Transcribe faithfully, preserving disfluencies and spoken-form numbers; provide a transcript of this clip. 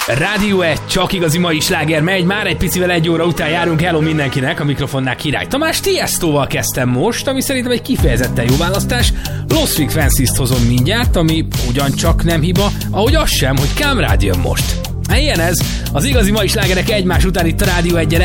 Rádió egy, csak igazi mai sláger megy, már egy picivel egy óra után járunk. Hello mindenkinek, a mikrofonnál Király Tamás. Tiestóval kezdtem most, ami szerintem egy kifejezetten jó választás. Lost Frequencies-t hozom mindjárt, ami ugyancsak nem hiba, ahogy az sem, hogy Kamrád jön most. Hát ilyen ez, az igazi mai slágerek egymás után itt a Rádió egyen.